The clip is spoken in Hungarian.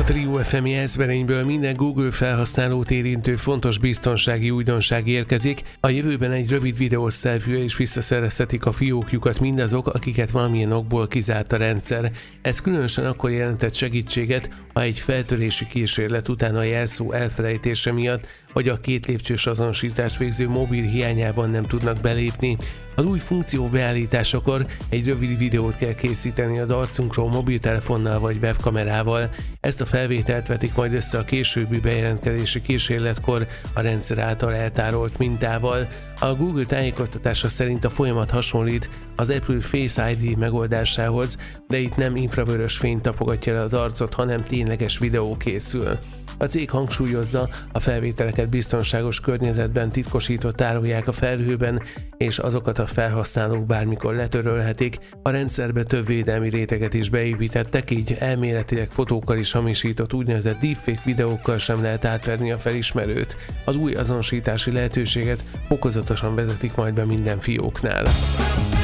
a Trio FM jelzberényből minden Google felhasználót érintő fontos biztonsági újdonság érkezik. A jövőben egy rövid videós selfie is visszaszerezhetik a fiókjukat mindazok, akiket valamilyen okból kizárt a rendszer. Ez különösen akkor jelentett segítséget, ha egy feltörési kísérlet után a jelszó elfelejtése miatt, vagy a két lépcsős azonosítást végző mobil hiányában nem tudnak belépni. Az új funkció beállításakor egy rövid videót kell készíteni az arcunkról mobiltelefonnal vagy webkamerával. Ezt a felvételt vetik majd össze a későbbi bejelentkezési kísérletkor a rendszer által eltárolt mintával. A Google tájékoztatása szerint a folyamat hasonlít az Apple Face ID megoldásához, de itt nem infravörös fény tapogatja le az arcot, hanem tényleges videó készül. A cég hangsúlyozza, a felvételeket biztonságos környezetben titkosított tárolják a felhőben, és azokat a felhasználók bármikor letörölhetik. A rendszerbe több védelmi réteget is beépítettek, így elméletileg fotókkal is hamisított úgynevezett deepfake videókkal sem lehet átverni a felismerőt. Az új azonosítási lehetőséget fokozatosan vezetik majd be minden fióknál.